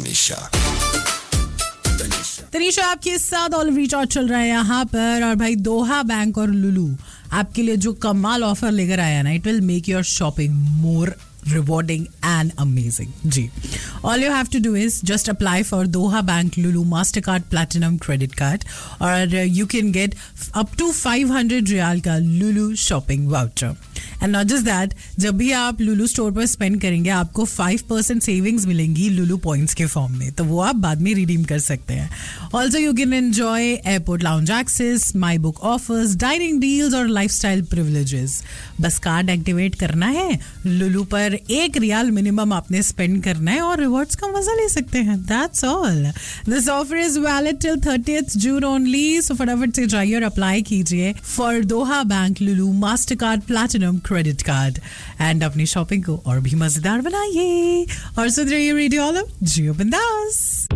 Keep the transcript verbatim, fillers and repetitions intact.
तनिषा तनीशा आपके साथ all recharge चल रहा है यहाँ पर और भाई दोहा बैंक और लुलू आपके लिए जो कमाल ऑफर लेकर आया ना, it will make your shopping more rewarding and amazing. Ji. All you have to do is just apply for Doha Bank Lulu Mastercard Platinum Credit Card और you can get up to five hundred riyal का Lulu shopping voucher. And not just that, जब भी आप Lulu store पर spend करेंगे आपको five percent savings मिलेंगी Lulu points के फॉर्म में, तो वो आप बाद में रिडीम कर सकते हैं. Also you can enjoy airport lounge access, my book offers, dining deals और लाइफस्टाइल प्रिविलेजेस. बस कार्ड एक्टिवेट करना है, लुलू पर एक रियाल मिनिमम आपने स्पेंड करना है और रिवॉर्ड्स का मजा ले सकते हैं. That's all. This offer is valid till thirtieth June only, सो फटाफट से जाइए और अप्लाई कीजिए for Doha bank Lulu master card platinum credit card and अपनी शॉपिंग को और भी मजेदार बनाइए. और सुन रही रेडियो आलम जियो बिंदास.